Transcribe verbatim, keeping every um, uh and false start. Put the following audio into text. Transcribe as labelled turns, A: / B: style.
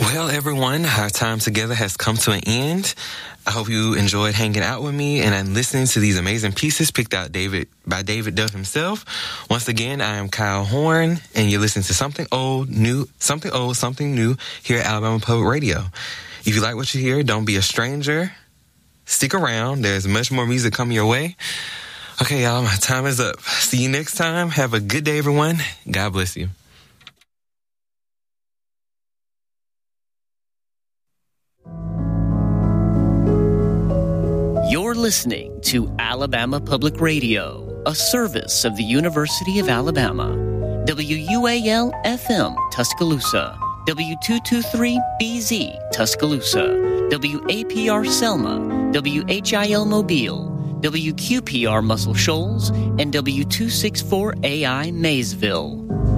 A: Well, everyone, our time together has come to an end. I hope you enjoyed hanging out with me and listening to these amazing pieces picked out David by David Dove himself. Once again, I am Kyle Horn, and you're listening to Something Old, New, Something Old, Something New here at Alabama Public Radio. If you like what you hear, don't be a stranger. Stick around. There's much more music coming your way. Okay, y'all, my time is up. See you next time. Have a good day, everyone. God bless you.
B: You're listening to Alabama Public Radio, a service of the University of Alabama. W U A L F M, Tuscaloosa. W two twenty-three B Z, Tuscaloosa. W A P R Selma. W H I L Mobile. W Q P R Muscle Shoals. And W two sixty-four A I Maysville.